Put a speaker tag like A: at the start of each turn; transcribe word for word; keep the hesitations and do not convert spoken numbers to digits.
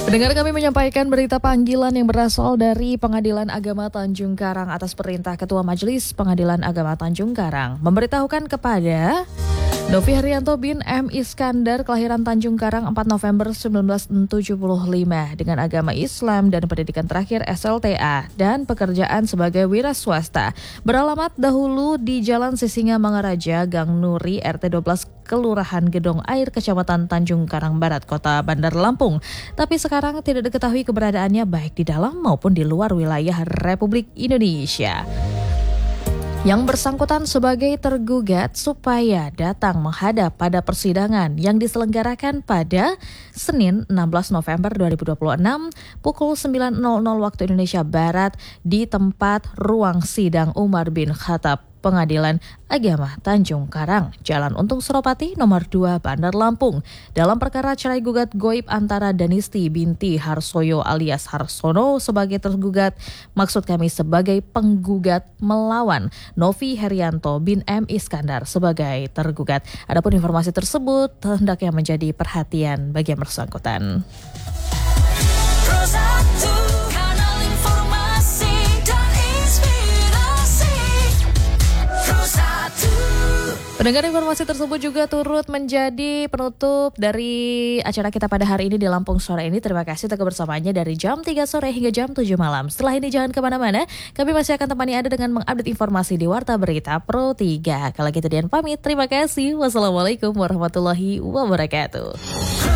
A: Pendengar, kami menyampaikan berita panggilan yang berasal dari Pengadilan Agama Tanjung Karang atas perintah Ketua Majelis Pengadilan Agama Tanjung Karang memberitahukan kepada Novi Haryanto bin M. Iskandar, kelahiran Tanjung Karang empat November seribu sembilan ratus tujuh puluh lima, dengan agama Islam dan pendidikan terakhir S L T A dan pekerjaan sebagai wira swasta, beralamat dahulu di Jalan Sisinga Mangaraja, Gang Nuri, R T dua belas, Kelurahan Gedong Air, Kecamatan Tanjung Karang Barat, Kota Bandar Lampung. Tapi sekarang tidak diketahui keberadaannya baik di dalam maupun di luar wilayah Republik Indonesia. Yang bersangkutan sebagai tergugat supaya datang menghadap pada persidangan yang diselenggarakan pada Senin enam belas November dua ribu dua puluh enam pukul sembilan waktu Indonesia Barat di tempat ruang sidang Umar bin Khattab, Pengadilan Agama Tanjung Karang, Jalan Untung Suropati, nomor dua, Bandar Lampung, dalam perkara cerai gugat goib antara Danisti binti Harsoyo alias Harsono sebagai tergugat, maksud kami sebagai penggugat, melawan Novi Haryanto bin M. Iskandar sebagai tergugat. Adapun informasi tersebut hendaknya menjadi perhatian bagi yang bersangkutan. Pendengar, informasi tersebut juga turut menjadi penutup dari acara kita pada hari ini di Lampung Sore ini. Terima kasih untuk kebersamaannya dari jam tiga sore hingga jam tujuh malam. Setelah ini jangan kemana-mana, kami masih akan temani Anda dengan mengupdate informasi di Warta Berita Pro tiga. Kalau gitu Dian pamit, terima kasih. Wassalamualaikum warahmatullahi wabarakatuh.